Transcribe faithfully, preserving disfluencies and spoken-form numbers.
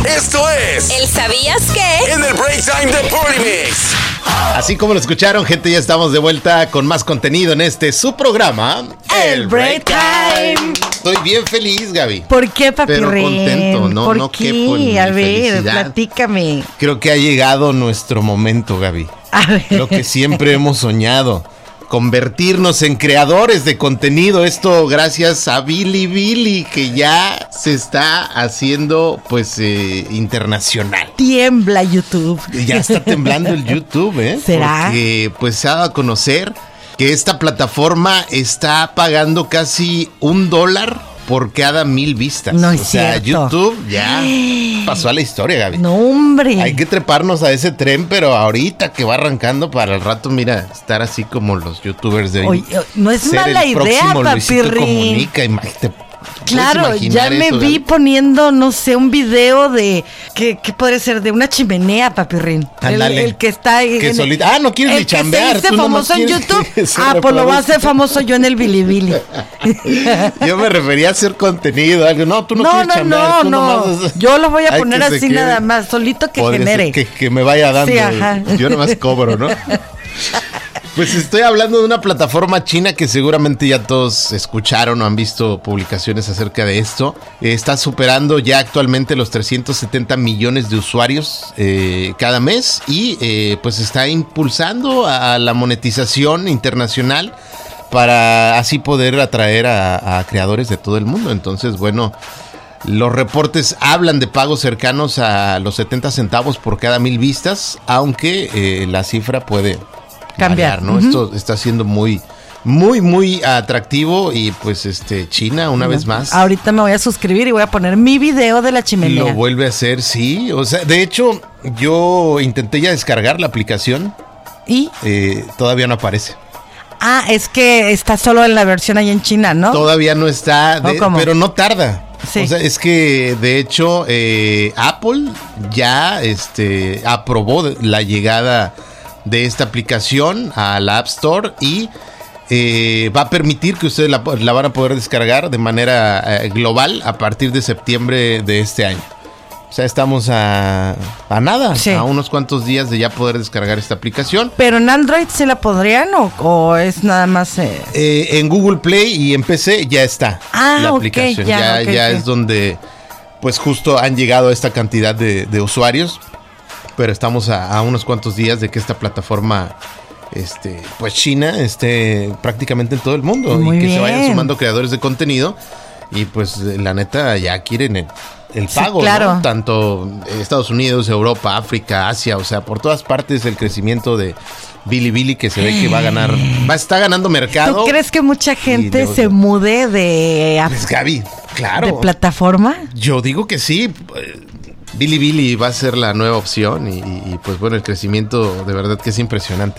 Esto es ¿El sabías qué? En el Break Time de Polymix. Así como lo escucharon, gente, ya estamos de vuelta con más contenido en este su programa, El Break Time. Estoy bien feliz, Gaby. ¿Por qué, papi Pero Ren? contento, no, ¿Por no qué? quepo en mi A ver, felicidad. platícame. Creo que ha llegado nuestro momento, Gaby. A ver. Lo que siempre hemos soñado. Convertirnos en creadores de contenido. Esto gracias a Bilibili, que ya se está haciendo pues eh, internacional. Tiembla YouTube. Ya está temblando el YouTube, ¿eh? ¿Será? Porque pues se ha dado a conocer que esta plataforma está pagando casi un dólar por cada mil vistas. No es o sea, cierto. YouTube ya pasó a la historia, Gaby. No, hombre. Hay que treparnos a ese tren, pero ahorita que va arrancando para el rato, mira, estar así como los youtubers de hoy. Oye, no es Ser mala el idea, próximo Luisito papi Rin. Comunica, imagínate. Claro, ya me eso, vi Gaby? poniendo, no sé, un video de, ¿qué, qué podría ser? De una chimenea, papi Rin. El, Ándale. el que está en, Que en- solita- ah, no quieres el ni que chambear, se hizo tú nomás famoso en quieres YouTube. que se Ah, pues lo voy a reproduzca. hacer famoso yo en el Bilibili. Yo me refería a hacer contenido, algo. No, tú no, No, quieres no, chambear, no, tú no. nomás- Yo lo voy a Ay, poner que se así quede. nada más, solito que Podría genere. ser Que, que me vaya dando. Sí, ajá. Yo nomás cobro, ¿no? Pues estoy hablando de una plataforma china que seguramente ya todos escucharon o han visto publicaciones acerca de esto. Eh, está superando ya actualmente los trescientos setenta millones de usuarios eh, cada mes y eh, pues está impulsando a la monetización internacional para así poder atraer a, a creadores de todo el mundo. Entonces, bueno, los reportes hablan de pagos cercanos a los setenta centavos por cada mil vistas, aunque eh, la cifra puede Cambiar, variar, ¿no? ujú. Esto está siendo muy, muy, muy atractivo y pues este China una vez más Ahorita me voy a suscribir y voy a poner mi video de la chimenea. lo vuelve a hacer, sí. O sea, de hecho, yo intenté ya descargar la aplicación, ¿Y? eh, todavía no aparece. Ah, es que está solo en la versión ahí en China, ¿no? Todavía no está, de- ¿O cómo? pero no tarda. Sí. O sea, es que de hecho eh, Apple ya este, aprobó de- la llegada de esta aplicación a la App Store y eh, va a permitir que ustedes la, la van a poder descargar de manera eh, global a partir de septiembre de este año. O sea, estamos a, a nada, Sí. a unos cuantos días de ya poder descargar esta aplicación. ¿Pero en Android se la podrían o, o es nada más...? Eh... Eh, en Google Play y en P C ya está Ah, la ok, aplicación. ya, Ya, ok, ya ok. es donde pues justo han llegado a esta cantidad de, de usuarios. Pero estamos a, a unos cuantos días de que esta plataforma este, pues China esté prácticamente en todo el mundo. Muy y que se bien. vayan sumando creadores de contenido. Y pues la neta ya quieren el, el Sí, pago, claro. ¿no? Tanto Estados Unidos, Europa, África, Asia, o sea, por todas partes el crecimiento de Bilibili que se ve que va a ganar, va a estar ganando mercado. ¿Tú crees que mucha gente luego- se mude de, Pues Gaby, claro. de plataforma? Yo digo que sí. Bilibili va a ser la nueva opción y, y, y, pues bueno, el crecimiento de verdad que es impresionante.